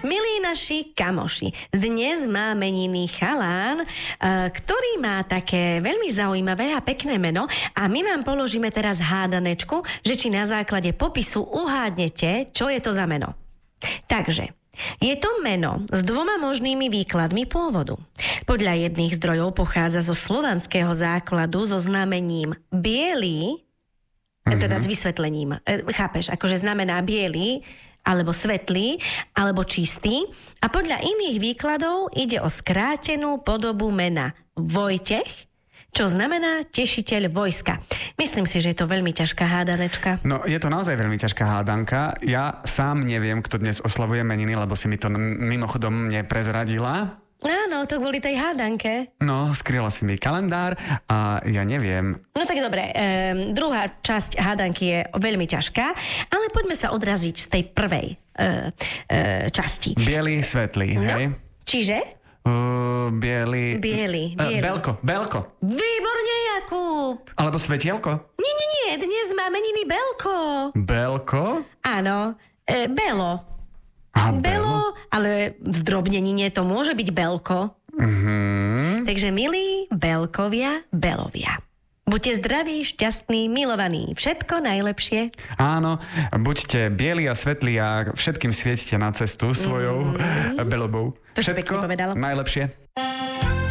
Milí naši kamoši, dnes má meniny chalán, ktorý má také veľmi zaujímavé a pekné meno a my vám položíme teraz hádanečku, že či na základe popisu uhádnete, čo je to za meno. Takže, je to meno s dvoma možnými výkladmi pôvodu. Podľa jedných zdrojov pochádza zo slovanského základu so znamením biely, teda s vysvetlením. Chápeš, akože znamená biely, alebo svetlý, alebo čistý. A podľa iných výkladov ide o skrátenú podobu mena Vojtech, čo znamená tešiteľ vojska. Myslím si, že je to veľmi ťažká hádanečka. No, je to naozaj veľmi ťažká hádanka. Ja sám neviem, kto dnes oslavuje meniny, lebo si mi to mimochodom neprezradila. Áno, to kvôli tej hádanke. No, skryla si mi kalendár a ja neviem. No tak dobre, druhá časť hádanky je veľmi ťažká, ale poďme sa odraziť z tej prvej časti. Bielý, svetlý, hej? Čiže? Biely. Belko. Výborne, Jakub. Alebo svetielko? Nie, dnes má meniny Belko. Belko? Áno, Belo. Belo? Ale v zdrobnenine to môže byť Belko. Takže milí Belkovia, Belovia. Buďte zdraví, šťastní, milovaní. Všetko najlepšie. Áno, buďte bieli a svetlí a všetkým svieťte na cestu svojou belobou. To si pekne povedala. Všetko najlepšie.